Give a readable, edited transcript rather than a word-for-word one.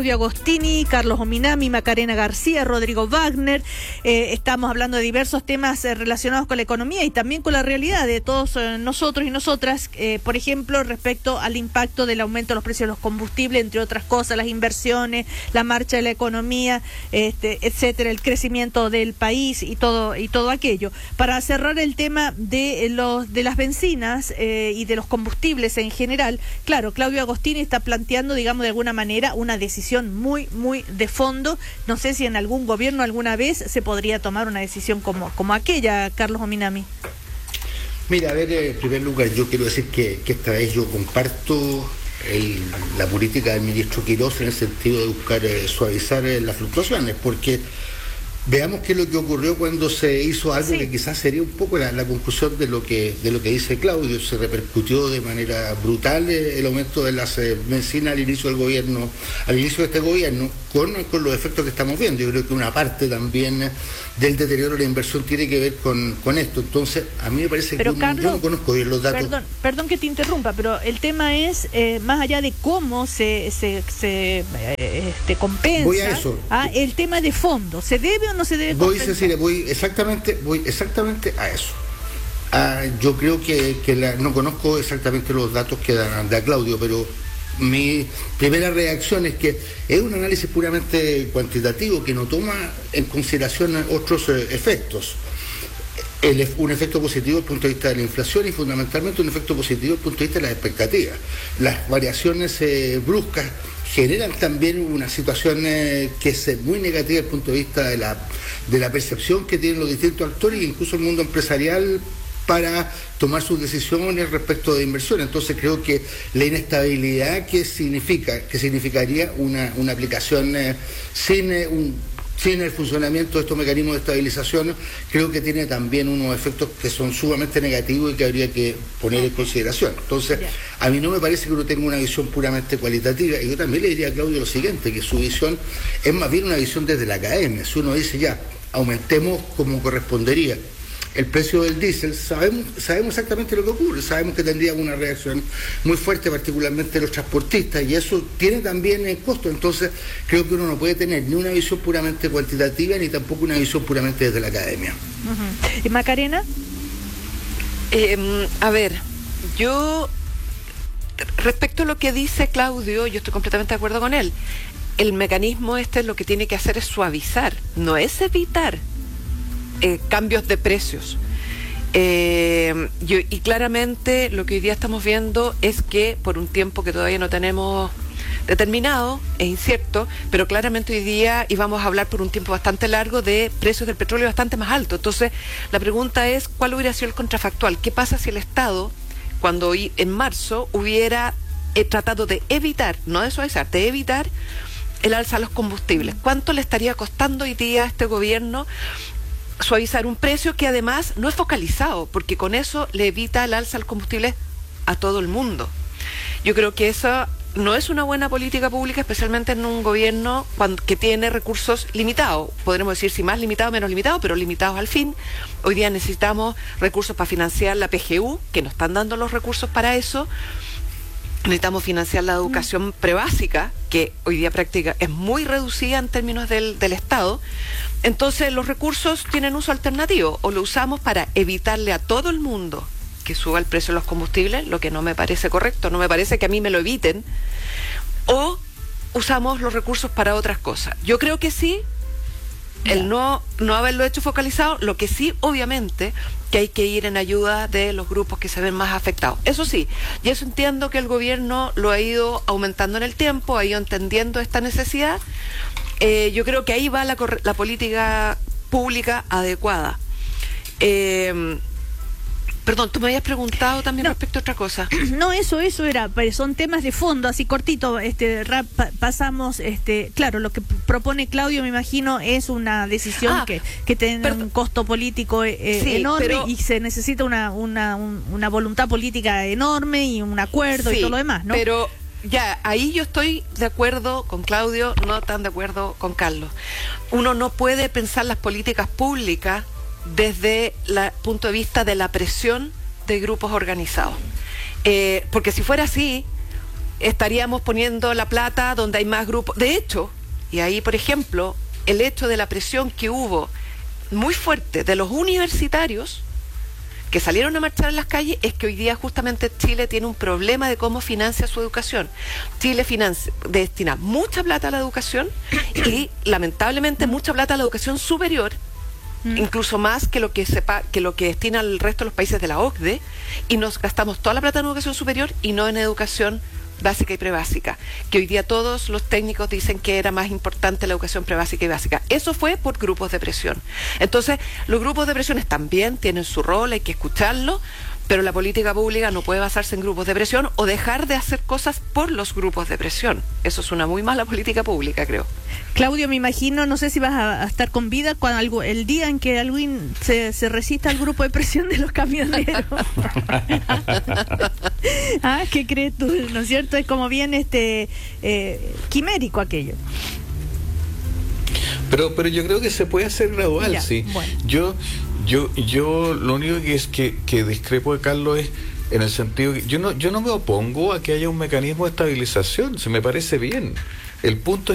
Claudio Agostini, Carlos Ominami, Macarena García, Rodrigo Wagner. Estamos hablando de diversos temas relacionados con la economía y también con la realidad de todos nosotros y nosotras, por ejemplo, respecto al impacto del aumento de los precios de los combustibles, entre otras cosas, las inversiones, la marcha de la economía, etcétera, el crecimiento del país y todo aquello. Para cerrar el tema de las bencinas y de los combustibles en general, claro, Claudio Agostini está planteando, digamos, de alguna manera una decisión muy de fondo. No sé si en algún gobierno alguna vez se podría tomar una decisión como aquella, Carlos Ominami. Mira, a ver, en primer lugar, yo quiero decir que esta vez yo comparto la política del ministro Quirós en el sentido de buscar suavizar las fluctuaciones, porque veamos qué es lo que ocurrió cuando se hizo algo que quizás sería un poco la conclusión de lo que dice Claudio. Se repercutió de manera brutal el aumento de las bencinas al inicio del gobierno, al inicio de este gobierno, con los efectos que estamos viendo. Yo creo que una parte también del deterioro de la inversión tiene que ver con esto. Entonces, a mí me parece pero que Carlos, yo no conozco bien los datos. Perdón que te interrumpa, pero el tema es, más allá de cómo se compensa, voy a eso. El tema de fondo, ¿se debe o no se debe compensar? Voy exactamente a eso. Yo creo que no conozco exactamente los datos que da Claudio, pero mi primera reacción es que es un análisis puramente cuantitativo que no toma en consideración otros efectos. Un efecto positivo desde el punto de vista de la inflación y fundamentalmente un efecto positivo desde el punto de vista de las expectativas. Las variaciones bruscas generan también una situación que es muy negativa desde el punto de vista de la percepción que tienen los distintos actores e incluso el mundo empresarial para tomar sus decisiones respecto de inversión. Entonces creo que la inestabilidad que significaría una aplicación sin el funcionamiento de estos mecanismos de estabilización, creo que tiene también unos efectos que son sumamente negativos y que habría que poner en consideración. Entonces, a mí no me parece que uno tenga una visión puramente cualitativa, y yo también le diría a Claudio lo siguiente, que su visión es más bien una visión desde la academia. Si uno dice ya, aumentemos como correspondería el precio del diésel, sabemos exactamente lo que ocurre, sabemos que tendría una reacción muy fuerte, particularmente de los transportistas, y eso tiene también costo. Entonces creo que uno no puede tener ni una visión puramente cuantitativa ni tampoco una visión puramente desde la academia. ¿Y Macarena? A ver, yo respecto a lo que dice Claudio, yo estoy completamente de acuerdo con él. El mecanismo lo que tiene que hacer es suavizar, no es evitar cambios de precios. Y claramente lo que hoy día estamos viendo es que por un tiempo que todavía no tenemos determinado, es incierto, pero claramente hoy día íbamos a hablar por un tiempo bastante largo de precios del petróleo bastante más altos. Entonces, la pregunta es, ¿cuál hubiera sido el contrafactual? ¿Qué pasa si el Estado, cuando hoy en marzo hubiera tratado de evitar, no de suavizar, de evitar el alza a los combustibles? ¿Cuánto le estaría costando hoy día a este gobierno suavizar un precio que además no es focalizado, porque con eso le evita el alza al combustible a todo el mundo? Yo creo que esa no es una buena política pública, especialmente en un gobierno que tiene recursos limitados. Podremos decir si más limitado o menos limitado, pero limitados al fin. Hoy día necesitamos recursos para financiar la PGU, que nos están dando los recursos para eso. Necesitamos financiar la educación prebásica, que hoy día práctica es muy reducida en términos del Estado. Entonces los recursos tienen uso alternativo, o lo usamos para evitarle a todo el mundo que suba el precio de los combustibles, lo que no me parece correcto, no me parece que a mí me lo eviten, o usamos los recursos para otras cosas. Yo creo que sí, el no haberlo hecho focalizado, lo que sí, obviamente, que hay que ir en ayuda de los grupos que se ven más afectados. Eso sí, y eso entiendo que el gobierno lo ha ido aumentando en el tiempo, ha ido entendiendo esta necesidad. Yo creo que ahí va la política pública adecuada. Perdón, tú me habías preguntado también respecto a otra cosa. No, eso era, pero son temas de fondo, así cortito, pasamos, claro, lo que propone Claudio, me imagino, es una decisión que tiene un costo político enorme, y se necesita una voluntad política enorme y un acuerdo y todo lo demás, ¿no? Pero ya, ahí yo estoy de acuerdo con Claudio, no tan de acuerdo con Carlos. Uno no puede pensar las políticas públicas desde el punto de vista de la presión de grupos organizados. Porque si fuera así, estaríamos poniendo la plata donde hay más grupos. De hecho, y ahí, por ejemplo, el hecho de la presión que hubo muy fuerte de los universitarios que salieron a marchar en las calles es que hoy día justamente Chile tiene un problema de cómo financia su educación. Chile destina mucha plata a la educación y lamentablemente mucha plata a la educación superior, incluso más que lo que destina el resto de los países de la OCDE, y nos gastamos toda la plata en educación superior y no en educación básica y prebásica, que hoy día todos los técnicos dicen que era más importante la educación prebásica y básica. Eso fue por grupos de presión. Entonces, los grupos de presiones también tienen su rol, hay que escucharlo, pero la política pública no puede basarse en grupos de presión o dejar de hacer cosas por los grupos de presión. Eso es una muy mala política pública, creo. Claudio, me imagino, no sé si vas a estar con vida cuando el día en que alguien se resista al grupo de presión de los camioneros. ¿Qué crees tú? ¿No es cierto? Es como bien quimérico aquello. Pero yo creo que se puede hacer gradual, ya, sí. Bueno. Yo lo único que discrepo de Carlos es en el sentido que yo no me opongo a que haya un mecanismo de estabilización, se me parece bien. El punto